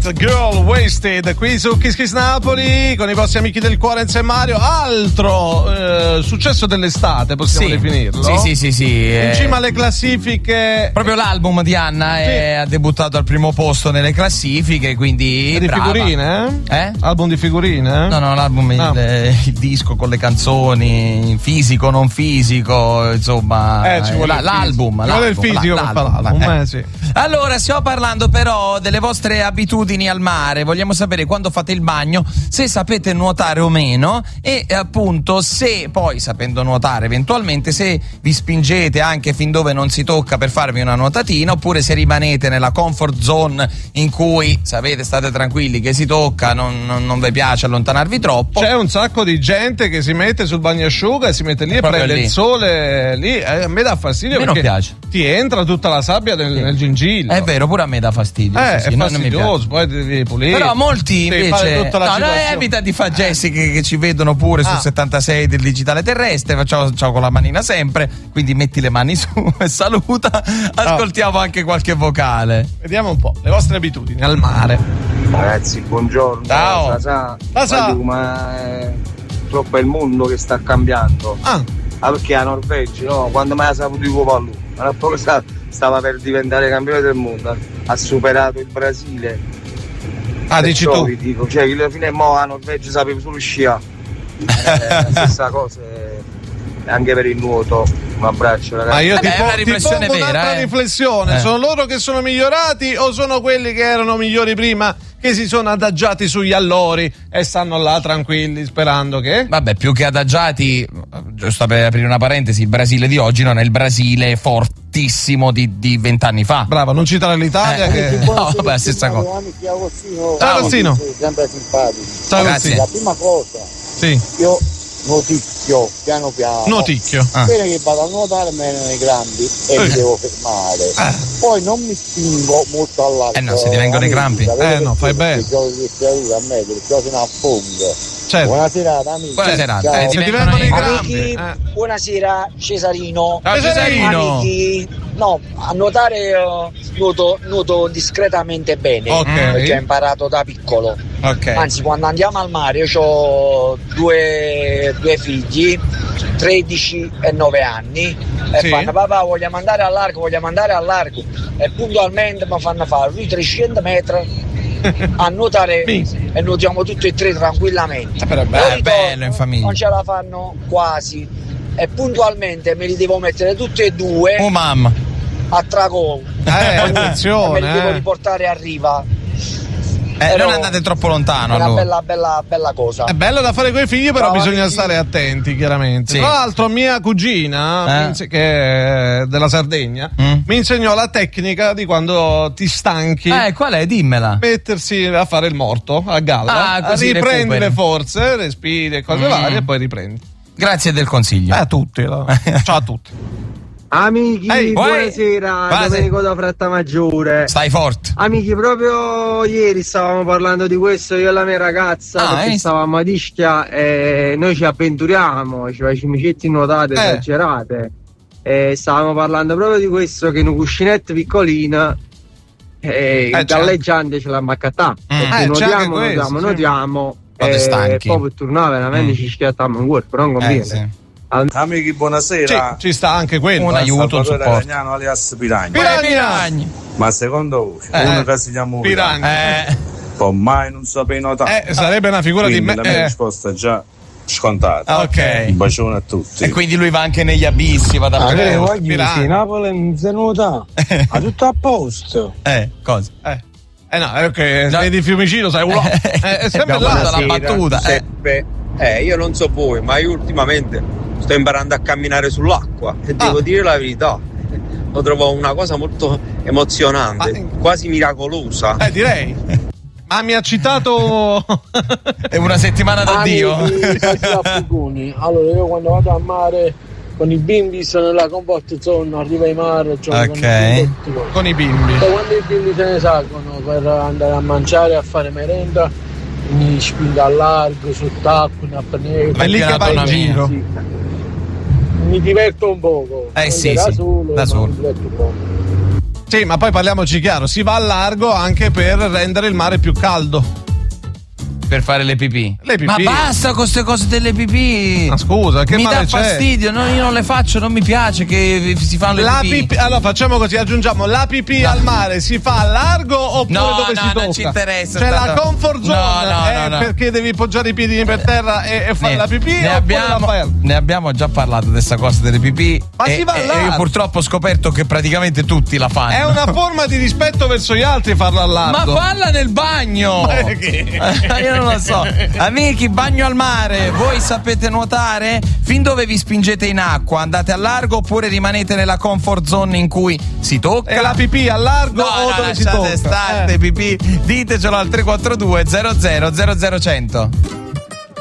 White Girl Wasted qui su Kiss Kiss Napoli con i vostri amici del cuore Enzo e Mario. Altro successo dell'estate, possiamo definirlo? Sì. In cima alle classifiche. Proprio l'album di Anna ha debuttato al primo posto nelle classifiche, quindi di brava. Figurine? Album di figurine? No, l'album il disco con le canzoni, fisico, non fisico, insomma. Ci vuole l'album. Ci vuole il fisico per fare l'album. Sì. Allora, stiamo parlando però delle vostre abitudini al mare. Vogliamo sapere quando fate il bagno, se sapete nuotare o meno, e appunto se poi, sapendo nuotare eventualmente, se vi spingete anche fin dove non si tocca per farvi una nuotatina, oppure se rimanete nella comfort zone in cui sapete, state tranquilli che si tocca, non vi piace allontanarvi troppo. C'è un sacco di gente che si mette sul bagnasciuga e si mette lì e prende il sole lì. A me dà fastidio perché non piace. Ti entra tutta la sabbia nel gingillo. È vero, pure a me dà fastidio. È fastidioso, poi devi pulire. Però molti invece evita di fare gesti che ci vedono pure sul 76 del digitale terrestre. Facciamo con la manina sempre, quindi metti le mani su e saluta. Ascoltiamo anche qualche vocale. Vediamo un po' le vostre abitudini al mare. Ragazzi, buongiorno. Ciao. Ma troppo è il mondo che sta cambiando. Perché la Norvegia, no? Quando mai ha saputo di Copalù? Ma poco stava per diventare campione del mondo. Ha superato il Brasile. Dici tu? Dico, cioè, alla fine la Norvegia sapeva solo sciare. La stessa cosa anche per il nuoto. Un abbraccio, ragazzi. Ma io ti riflessione pongo vera, un'altra riflessione. Sono loro che sono migliorati o sono quelli che erano migliori prima, che si sono adagiati sugli allori e stanno là tranquilli sperando che? Vabbè, più che adagiati, giusto per aprire una parentesi, il Brasile di oggi non è il Brasile fortissimo di 20 anni fa. Bravo, non citare l'Italia che... No, vabbè, la stessa cosa. Ciao Agostino. Sempre simpatico. Ciao, grazie. La prima cosa, io noticchio piano. Bene che vado a nuotare meno nei grandi e mi devo fermare. Poi non mi spingo molto all'alto. No, se ti vengono i crampi. No, fai bene. Gioco di creatura a me, perché gioco a fondo. Certo. Buona serata, amici. Buona serata. Se ti vengono i crampi. Amici, buonasera Cesarino. Ciao Cesarino. Amici, no, a nuotare nuoto discretamente bene, perché ho imparato da piccolo. Anzi, quando andiamo al mare, io ho due figli, 13 e 9 anni, e fanno: papà, vogliamo andare al largo, e puntualmente mi fanno fare 300 metri a nuotare e nuotiamo tutti e tre tranquillamente. Però è bello in famiglia. Non ce la fanno quasi, e puntualmente me li devo mettere tutti e due mamma a trago. Attenzione, me li devo riportare a riva. Non andate troppo lontano. È una bella cosa. È bello da fare coi figli, però bisogna stare attenti, chiaramente. Sì. Tra l'altro, mia cugina, che è della Sardegna, mi insegnò la tecnica di quando ti stanchi. Qual è? Dimmela. Mettersi a fare il morto a galla, così riprendi recuperi. le forze, respiri e cose varie, e poi riprendi. Grazie del consiglio. A tutti. Ciao a tutti. Amici, buonasera, Domenico da Frattamaggiore. Stai forte. Amici, proprio ieri stavamo parlando di questo io e la mia ragazza, perché stavamo ad Ischia e noi ci avventuriamo, ci facciamo micetti nuotate esagerate, e stavamo parlando proprio di questo, che in un cuscinetto piccolino il galleggiante ce l'ha accattà, perché nuotiamo e poi per tornare veramente ci schiattiamo in corpo, non conviene. Amici, buonasera. Ci sta anche quello. Un aiuto, un supporto. Ragnano alias Piragna. Ma secondo voi uno che si chiama Piragna poi mai non sapevi nuotare? Sarebbe una figura di me. La mia risposta è già scontata. Un bacione a tutti. E quindi lui va anche negli abissi, va da Napoli non si nuota. Ha tutto a posto. Cosa? No, è che vedi Fiumicino, sai è sempre là la battuta. Io non so voi, ma io ultimamente sto imparando a camminare sull'acqua e devo dire la verità, lo trovo una cosa molto emozionante, quasi miracolosa. Direi. Ma mi ha citato è una settimana da Dio. Allora, io quando vado a mare con i bimbi sono nella comfort zone, arriva ai mare, con i bimbi. E quando i bimbi se ne salgono per andare a mangiare, a fare merenda, mi spingo al largo, sott'acqua, in apnea. Ma è lì che vai in giro. Mi diverto un poco. Da solo. Sì, ma poi parliamoci chiaro, si va al largo anche per rendere il mare più caldo. Per fare le pipì. Ma basta con queste cose delle pipì. Ma scusa, che male c'è? Mi dà fastidio, no, io non le faccio, non mi piace che si fanno le pipì. Allora facciamo così, aggiungiamo la pipì al mare, si fa a largo oppure dove si tocca? Non ci interessa. C'è la comfort zone, perché devi poggiare i piedi per terra e fare la pipì ne abbiamo già parlato di questa cosa delle pipì. Ma si va al largo. E io purtroppo ho scoperto che praticamente tutti la fanno. È una forma di rispetto verso gli altri farla al largo. Ma falla nel bagno. Io non lo so. Amici, bagno al mare, voi sapete nuotare? Fin dove vi spingete in acqua? Andate al largo oppure rimanete nella comfort zone in cui si tocca? E la pipì al largo o dove si tocca? State, pipì, ditecelo al 342 00 00 100.